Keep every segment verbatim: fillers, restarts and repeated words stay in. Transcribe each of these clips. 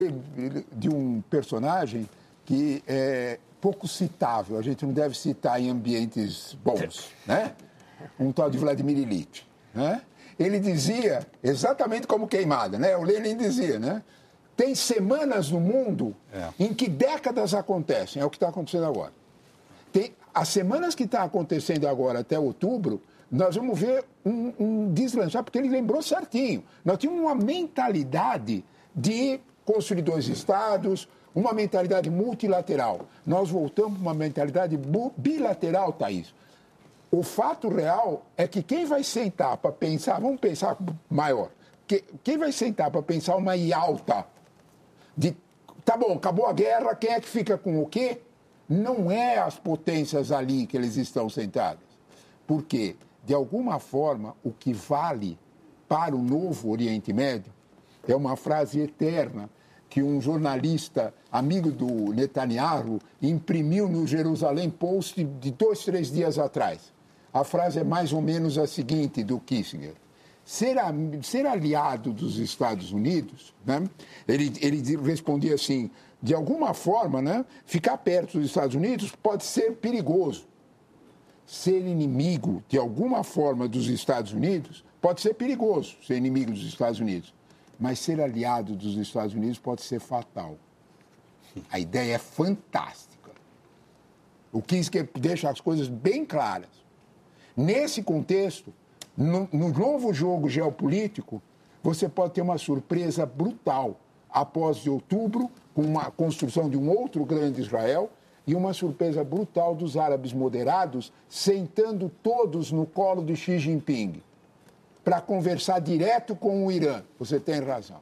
de um personagem que é pouco citável, a gente não deve citar em ambientes bons, né? Um tal de Vladimir Ilyich, né? Ele dizia, exatamente como Queimada, né? O Lenin dizia, né? Tem semanas no mundo é. em que décadas acontecem, é o que está acontecendo agora. Tem, as semanas que estão acontecendo agora até outubro, nós vamos ver um, um deslanchar, porque ele lembrou certinho. Nós tínhamos uma mentalidade de construir dois estados, uma mentalidade multilateral. Nós voltamos para uma mentalidade bilateral, Thaís. O fato real é que quem vai sentar para pensar, vamos pensar maior, que, quem vai sentar para pensar uma Yalta de, tá bom, acabou a guerra, quem é que fica com o quê? Não é as potências ali que eles estão sentadas. Porque, de alguma forma, o que vale para o novo Oriente Médio é uma frase eterna que um jornalista, amigo do Netanyahu, imprimiu no Jerusalém Post de dois, três dias atrás. A frase é mais ou menos a seguinte, do Kissinger. Ser, a, ser aliado dos Estados Unidos, né? ele, ele respondia assim, de alguma forma, né? Ficar perto dos Estados Unidos pode ser perigoso. Ser inimigo, de alguma forma, dos Estados Unidos pode ser perigoso, ser inimigo dos Estados Unidos. Mas ser aliado dos Estados Unidos pode ser fatal. A ideia é fantástica. O Kissinger deixa as coisas bem claras. Nesse contexto, no, no novo jogo geopolítico, você pode ter uma surpresa brutal após de outubro, com uma construção de um outro grande Israel, e uma surpresa brutal dos árabes moderados sentando todos no colo de Xi Jinping para conversar direto com o Irã. Você tem razão.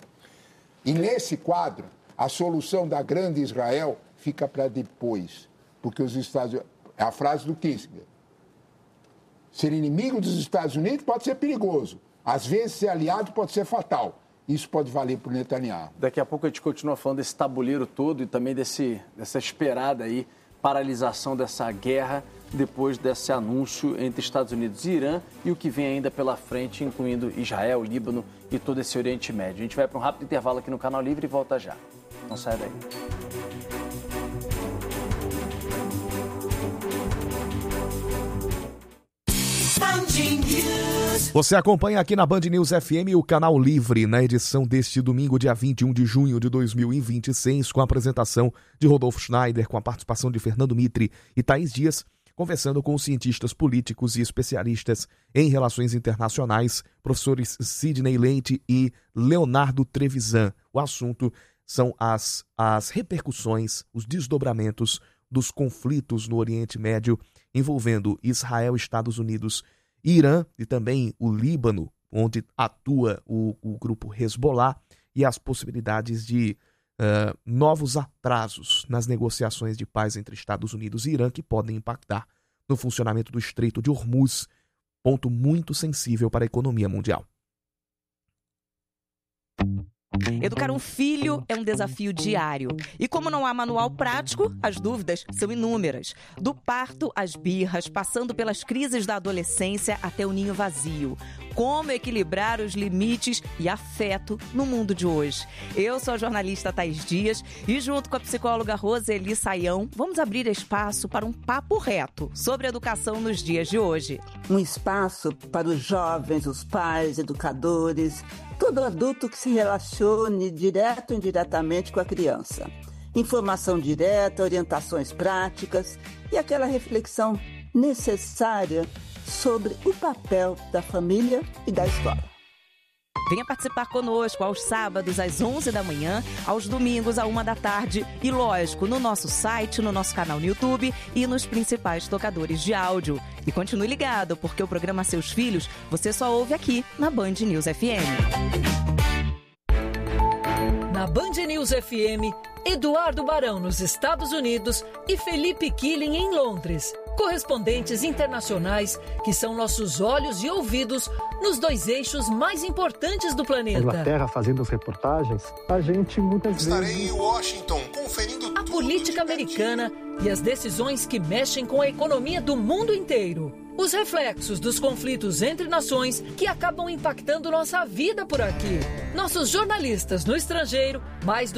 E nesse quadro, a solução da grande Israel fica para depois, porque os Estados Unidos... É a frase do Kissinger. Ser inimigo dos Estados Unidos pode ser perigoso. Às vezes, ser aliado pode ser fatal. Isso pode valer para o Netanyahu. Daqui a pouco a gente continua falando desse tabuleiro todo e também desse, dessa esperada aí, paralisação dessa guerra depois desse anúncio entre Estados Unidos e Irã e o que vem ainda pela frente, incluindo Israel, Líbano e todo esse Oriente Médio. A gente vai para um rápido intervalo aqui no Canal Livre e volta já. Não sai daí. Você acompanha aqui na Band News F M o Canal Livre, na edição deste domingo, dia vinte e um de junho de dois mil e vinte e seis, com a apresentação de Rodolfo Schneider, com a participação de Fernando Mitre e Thaís Dias, conversando com cientistas políticos e especialistas em relações internacionais, professores Sidney Leite e Leonardo Trevisan. O assunto são as, as repercussões, os desdobramentos dos conflitos no Oriente Médio, envolvendo Israel, Estados Unidos, Irã e também o Líbano, onde atua o, o grupo Hezbollah, e as possibilidades de uh, novos atrasos nas negociações de paz entre Estados Unidos e Irã que podem impactar no funcionamento do Estreito de Hormuz, ponto muito sensível para a economia mundial. Educar um filho é um desafio diário. E como não há manual prático, as dúvidas são inúmeras. Do parto às birras, passando pelas crises da adolescência até o ninho vazio. Como equilibrar os limites e afeto no mundo de hoje? Eu sou a jornalista Thaís Dias e junto com a psicóloga Roseli Saião, vamos abrir espaço para um papo reto sobre educação nos dias de hoje. Um espaço para os jovens, os pais, educadores, todo adulto que se relacione direto ou indiretamente com a criança. Informação direta, orientações práticas e aquela reflexão necessária sobre o papel da família e da escola. Venha participar conosco aos sábados às onze da manhã, aos domingos à uma da tarde e, lógico, no nosso site, no nosso canal no YouTube e nos principais tocadores de áudio. E continue ligado, porque o programa Seus Filhos você só ouve aqui na Band News F M. Na Band News F M, Eduardo Barão nos Estados Unidos e Felipe Killing em Londres. Correspondentes internacionais que são nossos olhos e ouvidos nos dois eixos mais importantes do planeta. Na Inglaterra, fazendo as reportagens, a gente muitas Estarei vezes... Estarei em Washington, conferindo a política americana e as decisões que mexem com a economia do mundo inteiro. os reflexos dos conflitos entre nações que acabam impactando nossa vida por aqui. Nossos jornalistas no estrangeiro, mais do